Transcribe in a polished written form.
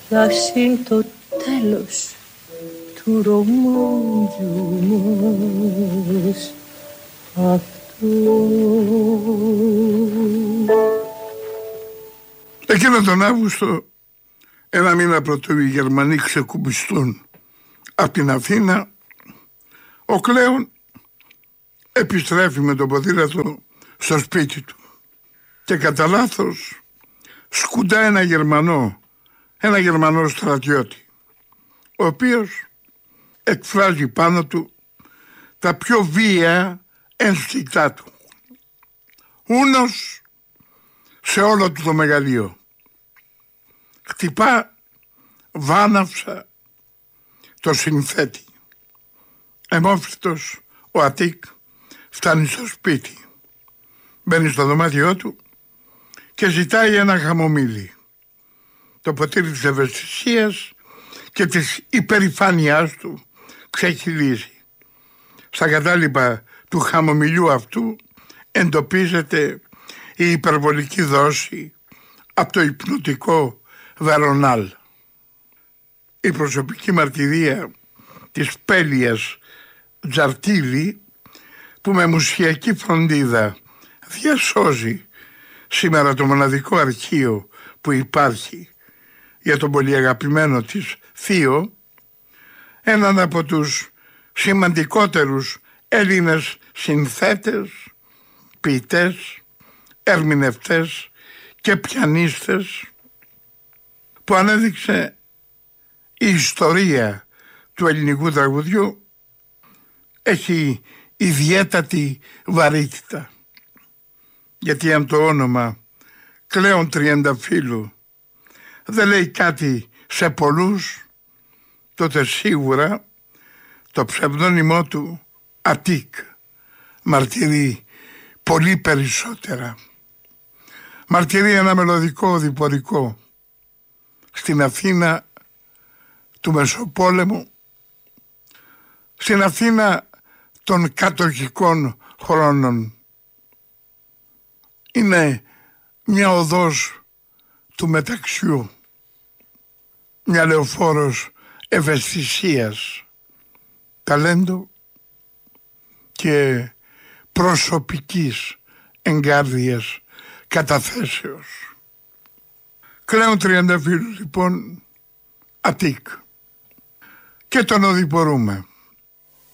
ποιος είναι το τέλος του ρομάντιου μας αυτού. Εκείνο τον Αύγουστο, ένα μήνα πρωτού οι Γερμανοί ξεκουμπιστούν από την Αθήνα, ο Κλέον επιστρέφει με το ποδήλατο στο σπίτι του και κατά λάθος σκουντά ένα Γερμανό στρατιώτη, ο οποίος εκφράζει πάνω του τα πιο βία ένστικτά του. Ούνος σε όλο του το μεγαλείο. Χτυπά βάναυσα το συνθέτη. Εμόφυτος ο Αττικ φτάνει στο σπίτι. Μπαίνει στο δωμάτιό του και ζητάει ένα χαμομήλι. Το ποτήρι της ευαισθησίας και της υπερηφάνειάς του ξεχυλίζει. Στα κατάλοιπα του χαμομηλιού αυτού εντοπίζεται η υπερβολική δόση από το υπνοτικό Βερονάλ. Η προσωπική μαρτυρία της Πέλιας Τζαρτίλη, που με μουσιακή φροντίδα διασώζει σήμερα το μοναδικό αρχείο που υπάρχει για τον πολύ αγαπημένο της θείο, έναν από τους σημαντικότερους Έλληνες συνθέτες, ποιητές, ερμηνευτές και πιανίστες, που ανέδειξε η ιστορία του ελληνικού τραγουδιού, έχει ιδιαίτατη βαρύτητα. Γιατί αν το όνομα Κλέον Τριανταφύλου δεν λέει κάτι σε πολλούς, τότε σίγουρα το ψευδόνυμό του Αττικ μαρτυρεί πολύ περισσότερα. Μαρτυρεί ένα μελωδικό διπορικό στην Αθήνα του Μεσοπόλεμου, στην Αθήνα των κατοχικών χρόνων. Είναι μια οδός του μεταξιού, μια λεωφόρος ευαισθησίας, ταλέντο και προσωπικής εγκάρδιας καταθέσεως. Κλέον Τριανταφύλου λοιπόν, Αττικ, και τον οδηπορούμε.